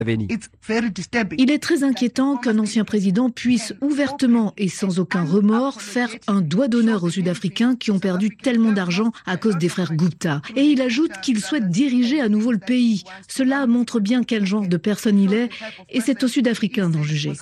Il est très inquiétant qu'un ancien président puisse ouvertement et sans aucun remords faire un doigt d'honneur aux Sud-Africains qui ont perdu tellement d'argent à cause des frères Gupta. Et il ajoute qu'il souhaite diriger à nouveau le pays. Cela montre bien quel genre de personne il est et c'est aux Sud-Africains d'en juger.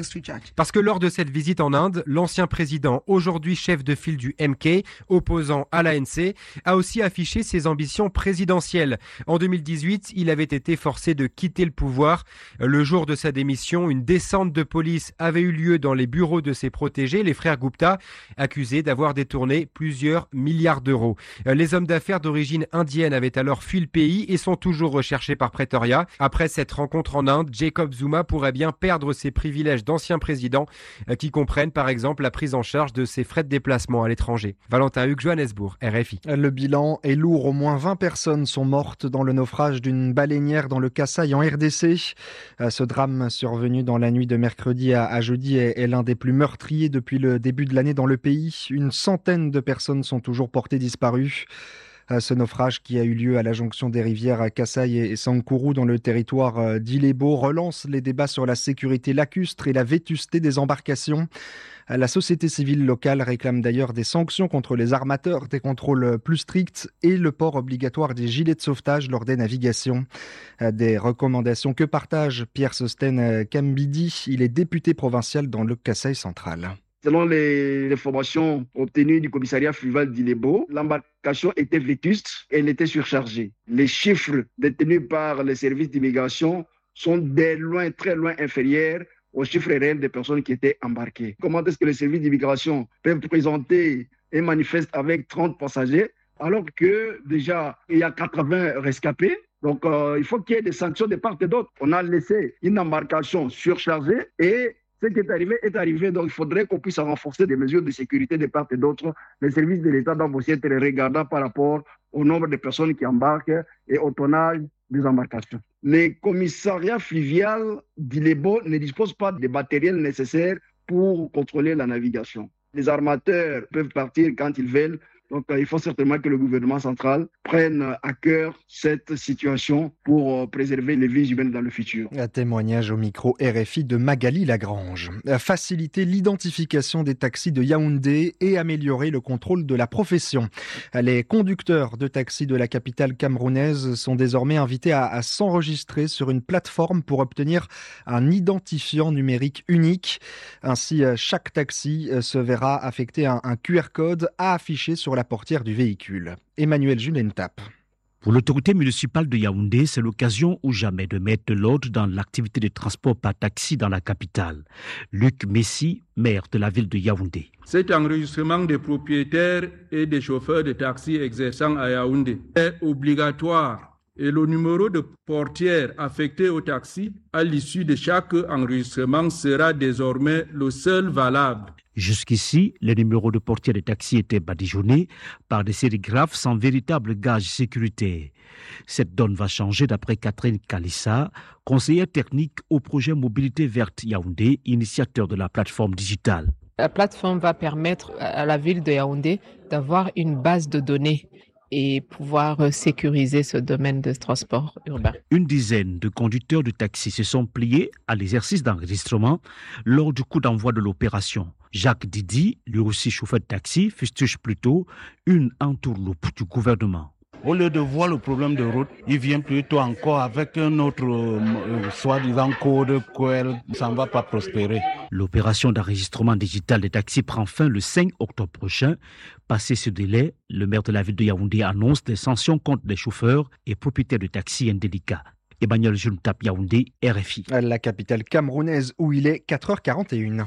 Parce que lors de cette visite en Inde, l'ancien président, aujourd'hui chef de file du MK, opposant à l'ANC, a aussi affiché ses ambitions présidentielles. En 2018, il avait été forcé de quitter le pouvoir. Le jour de sa démission, une descente de police avait eu lieu dans les bureaux de ses protégés, les frères Gupta, accusés d'avoir détourné plusieurs milliards d'euros. Les hommes d'affaires d'origine indienne avaient alors fui le pays et sont toujours recherchés par Pretoria. Après cette rencontre en Inde, Jacob Zuma pourrait bien perdre ses privilèges d'ancien président qui comprennent par exemple la prise en charge de ses frais de déplacement à l'étranger. Valentin Hugues, Johannesburg, RFI. Le bilan est lourd. Au moins 20 personnes sont mortes dans le naufrage d'une baleinière dans le Kasaï en RDC. Ce drame survenu dans la nuit de mercredi à jeudi est l'un des plus meurtriers depuis le début de l'année dans le pays. Une centaine de personnes sont toujours portées disparues. Ce naufrage qui a eu lieu à la jonction des rivières Kasaï et Sankuru dans le territoire d'Ilebo relance les débats sur la sécurité lacustre et la vétusté des embarcations. La société civile locale réclame d'ailleurs des sanctions contre les armateurs, des contrôles plus stricts et le port obligatoire des gilets de sauvetage lors des navigations. Des recommandations que partage Pierre Sosten Kambidi. Il est député provincial dans le Kasaï central. Selon les informations obtenues du commissariat fluvial d'Ilebo, l'embarcation était vétuste et elle était surchargée. Les chiffres détenus par les services d'immigration sont très loin inférieurs aux chiffres réels des personnes qui étaient embarquées. Comment est-ce que les services d'immigration peuvent présenter un manifeste avec 30 passagers alors que déjà il y a 80 rescapés? Donc il faut qu'il y ait des sanctions de part et d'autre. On a laissé une embarcation surchargée et ce qui est arrivé, donc il faudrait qu'on puisse renforcer des mesures de sécurité de part et d'autre. Les services de l'État doivent aussi être regardants par rapport au nombre de personnes qui embarquent et au tonnage des embarcations. Les commissariats fluviaux d'Ilebo ne disposent pas des matériels nécessaires pour contrôler la navigation. Les armateurs peuvent partir quand ils veulent. Donc, il faut certainement que le gouvernement central prenne à cœur cette situation pour préserver les vies humaines dans le futur. Un témoignage au micro RFI de Magali Lagrange. Faciliter l'identification des taxis de Yaoundé et améliorer le contrôle de la profession. Les conducteurs de taxis de la capitale camerounaise sont désormais invités à s'enregistrer sur une plateforme pour obtenir un identifiant numérique unique. Ainsi, chaque taxi se verra affecter un QR code à afficher sur la portière du véhicule. Emmanuel Julentap. Pour l'autorité municipale de Yaoundé, c'est l'occasion ou jamais de mettre de l'ordre dans l'activité de transport par taxi dans la capitale. Luc Messi, maire de la ville de Yaoundé. Cet enregistrement des propriétaires et des chauffeurs de taxi exerçant à Yaoundé est obligatoire et le numéro de portière affecté au taxi à l'issue de chaque enregistrement sera désormais le seul valable. Jusqu'ici, les numéros de portière de taxi étaient badigeonnés par des sérigraphes sans véritable gage sécuritaire. Cette donne va changer d'après Catherine Kalissa, conseillère technique au projet Mobilité Verte Yaoundé, initiateur de la plateforme digitale. La plateforme va permettre à la ville de Yaoundé d'avoir une base de données et pouvoir sécuriser ce domaine de transport urbain. Une dizaine de conducteurs de taxi se sont pliés à l'exercice d'enregistrement lors du coup d'envoi de l'opération. Jacques Didi, lui aussi chauffeur de taxi, fustige plutôt une entourloupe du gouvernement. Au lieu de voir le problème de route, il vient plutôt encore avec un autre soi-disant code ça ne va pas prospérer. L'opération d'enregistrement digital des taxis prend fin le 5 octobre prochain. Passé ce délai, le maire de la ville de Yaoundé annonce des sanctions contre les chauffeurs et propriétaires de taxis indélicats. Emmanuel Julentap, Yaoundé, RFI. La capitale camerounaise où il est 4h41.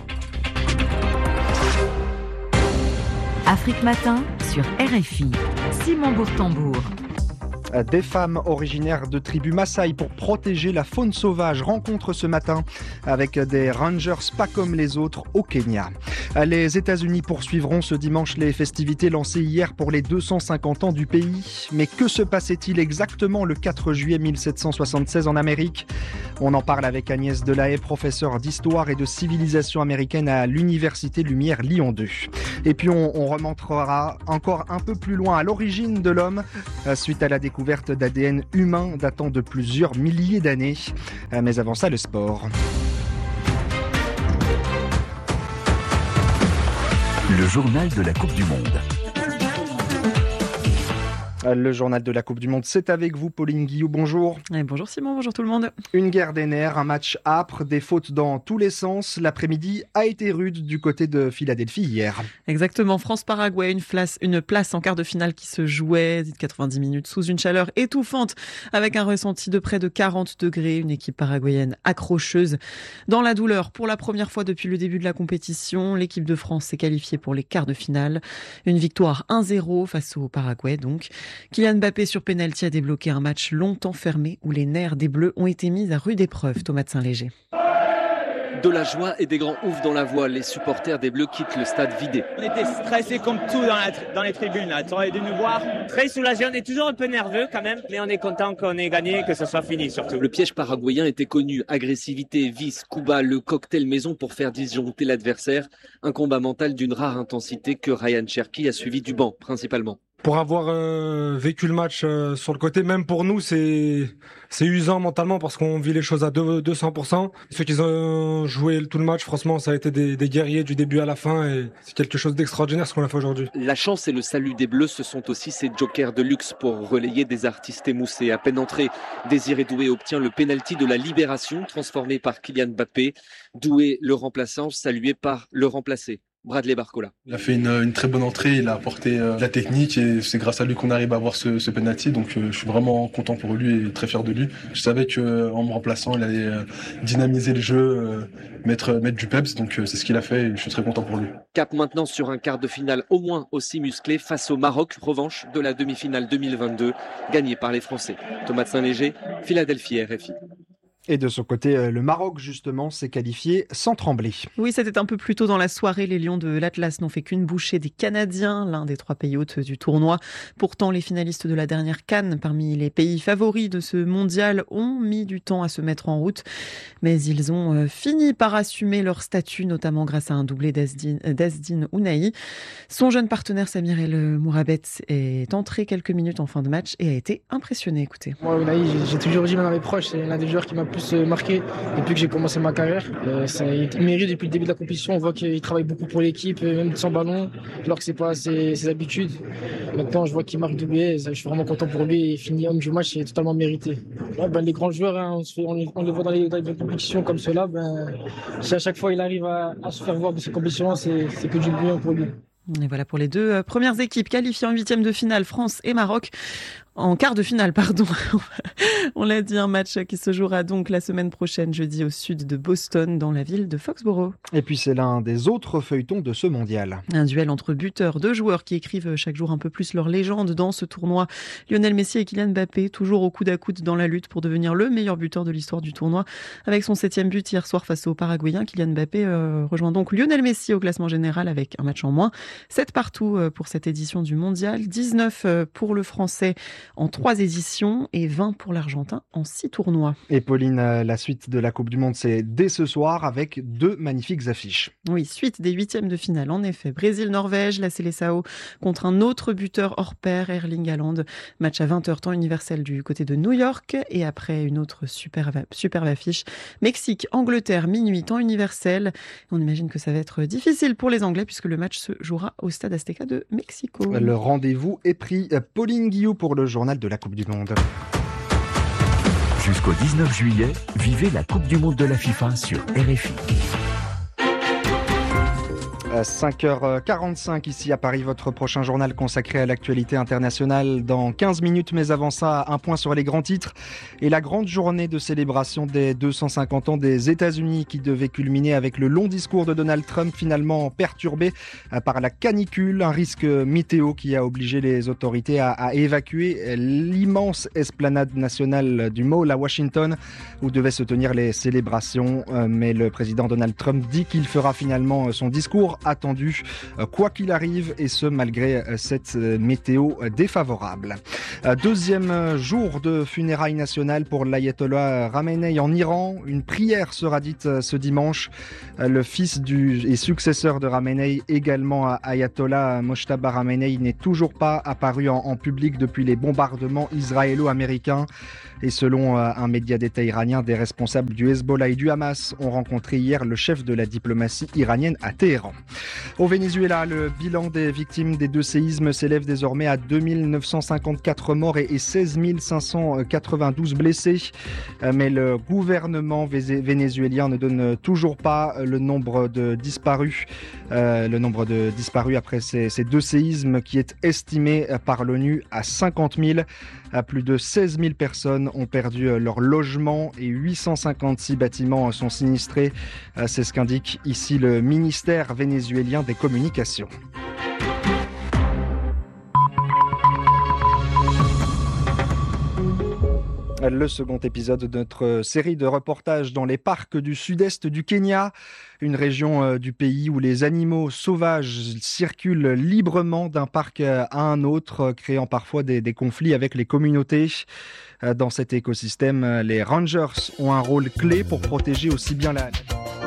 Afrique Matin sur RFI. Simon Bourtambour. Des femmes originaires de tribus Maasai pour protéger la faune sauvage rencontrent ce matin avec des rangers pas comme les autres au Kenya. Les États-Unis poursuivront ce dimanche les festivités lancées hier pour les 250 ans du pays. Mais que se passait-il exactement le 4 juillet 1776 en Amérique ? On en parle avec Agnès Delahaye, professeure d'histoire et de civilisation américaine à l'Université Lumière Lyon 2. Et puis on remontera encore un peu plus loin à l'origine de l'homme, suite à la découverte d'ADN humain datant de plusieurs milliers d'années. Mais avant ça, le sport. Le journal de la Coupe du Monde. Le journal de la Coupe du Monde, c'est avec vous, Pauline Guillou, bonjour. Et bonjour Simon, bonjour tout le monde. Une guerre des nerfs, un match âpre, des fautes dans tous les sens. L'après-midi a été rude du côté de Philadelphie hier. Exactement, France-Paraguay, une place en quart de finale qui se jouait 90 minutes sous une chaleur étouffante avec un ressenti de près de 40 degrés. Une équipe paraguayenne accrocheuse. Dans la douleur, pour la première fois depuis le début de la compétition, l'équipe de France s'est qualifiée pour les quarts de finale. Une victoire 1-0 face au Paraguay donc. Kylian Mbappé sur pénalty a débloqué un match longtemps fermé où les nerfs des Bleus ont été mis à rude épreuve. Thomas de Saint-Léger. De la joie et des grands oufs dans la voix. Les supporters des Bleus quittent le stade vidé. On était stressés comme tout dans les tribunes. Tu aurais dû nous voir. Très soulagés. On est toujours un peu nerveux quand même. Mais on est content qu'on ait gagné et que ce soit fini surtout. Le piège paraguayen était connu. Agressivité, vice, coup bas, le cocktail maison pour faire disjoncter l'adversaire. Un combat mental d'une rare intensité que Ryan Cherki a suivi du banc principalement. Pour avoir vécu le match sur le côté, même pour nous, c'est usant mentalement parce qu'on vit les choses à 200%. Ceux qui ont joué tout le match, franchement, ça a été des guerriers du début à la fin et c'est quelque chose d'extraordinaire ce qu'on a fait aujourd'hui. La chance et le salut des Bleus, ce sont aussi ces jokers de luxe pour relayer des artistes émoussés. À peine entré, Désiré Doué obtient le penalty de la libération transformé par Kylian Mbappé. Doué, le remplaçant, salué par le remplacé. Bradley Barcola. Il a fait une très bonne entrée, il a apporté de la technique et c'est grâce à lui qu'on arrive à avoir ce penalty, donc je suis vraiment content pour lui et très fier de lui. Je savais qu'en me remplaçant, il allait dynamiser le jeu, mettre du peps, donc c'est ce qu'il a fait et je suis très content pour lui. Cap maintenant sur un quart de finale au moins aussi musclé face au Maroc, revanche de la demi-finale 2022, gagnée par les Français. Thomas de Saint-Léger, Philadelphie, RFI. Et de son côté, le Maroc, justement, s'est qualifié sans trembler. Oui, c'était un peu plus tôt dans la soirée. Les Lions de l'Atlas n'ont fait qu'une bouchée des Canadiens, l'un des 3 pays hôtes du tournoi. Pourtant, les finalistes de la dernière CAN, parmi les pays favoris de ce mondial, ont mis du temps à se mettre en route. Mais ils ont fini par assumer leur statut, notamment grâce à un doublé d'Azdine Ounahi. Son jeune partenaire Samir El Mourabet est entré quelques minutes en fin de match et a été impressionné. Écoutez. Moi, Ounahi, j'ai toujours dit dans mes proches, c'est l'un des joueurs qui m'a plus marqué depuis que j'ai commencé ma carrière. Il mérite depuis le début de la compétition. On voit qu'il travaille beaucoup pour l'équipe, même sans ballon, alors que c'est pas ses habitudes. Maintenant, je vois qu'il marque doublé. Je suis vraiment content pour lui. Et fini homme du match, c'est totalement mérité. Les grands joueurs, hein, on les voit dans les compétitions comme cela. Si à chaque fois il arrive à se faire voir de ces compétitions, c'est que du bien pour lui. Et voilà pour les 2 premières équipes qualifiées en 8e de finale, France et Maroc. En quart de finale, pardon. On l'a dit, un match qui se jouera donc la semaine prochaine, jeudi, au sud de Boston, dans la ville de Foxborough. Et puis c'est l'un des autres feuilletons de ce mondial. Un duel entre buteurs, 2 joueurs qui écrivent chaque jour un peu plus leur légende dans ce tournoi. Lionel Messi et Kylian Mbappé, toujours au coude à coude dans la lutte pour devenir le meilleur buteur de l'histoire du tournoi. Avec son 7e but hier soir face aux Paraguayens, Kylian Mbappé rejoint donc Lionel Messi au classement général avec un match en moins. 7 partout pour cette édition du mondial, 19 pour le Français en 3 éditions et 20 pour l'Argentin en 6 tournois. Et Pauline, la suite de la Coupe du Monde, c'est dès ce soir avec 2 magnifiques affiches. Oui, suite des 8e de finale, en effet. Brésil-Norvège, la Seleção contre un autre buteur hors pair, Erling Haaland. Match à 20h, temps universel du côté de New York. Et après, une autre superbe affiche. Mexique-Angleterre, minuit, temps universel. On imagine que ça va être difficile pour les Anglais puisque le match se jouera au Stade Azteca de Mexico. Le rendez-vous est pris. Pauline Guillou pour le journal de la Coupe du Monde. Jusqu'au 19 juillet, vivez la Coupe du Monde de la FIFA sur RFI. 5h45 ici à Paris, votre prochain journal consacré à l'actualité internationale dans 15 minutes. Mais avant ça, un point sur les grands titres et la grande journée de célébration des 250 ans des États-Unis qui devait culminer avec le long discours de Donald Trump finalement perturbé par la canicule, un risque météo qui a obligé les autorités à évacuer l'immense esplanade nationale du Mall à Washington où devaient se tenir les célébrations. Mais le président Donald Trump dit qu'il fera finalement son discours attendu, quoi qu'il arrive, et ce malgré cette météo défavorable. Deuxième jour de funérailles nationales pour l'ayatollah Khamenei en Iran. Une prière sera dite ce dimanche. Le fils et successeur de Khamenei, également ayatollah Mojtaba Khamenei, n'est toujours pas apparu en public depuis les bombardements israélo-américains. Et selon un média d'État iranien, des responsables du Hezbollah et du Hamas ont rencontré hier le chef de la diplomatie iranienne à Téhéran. Au Venezuela, le bilan des victimes des 2 séismes s'élève désormais à 2954 morts et 16 592 blessés. Mais le gouvernement vénézuélien ne donne toujours pas le nombre de disparus. Après ces 2 séismes qui est estimé par l'ONU à 50 000. Plus de 16 000 personnes ont perdu leur logement et 856 bâtiments sont sinistrés. C'est ce qu'indique ici le ministère vénézuélien des Communications. Le second épisode de notre série de reportages dans les parcs du sud-est du Kenya, une région du pays où les animaux sauvages circulent librement d'un parc à un autre, créant parfois des conflits avec les communautés. Dans cet écosystème, les rangers ont un rôle clé pour protéger aussi bien la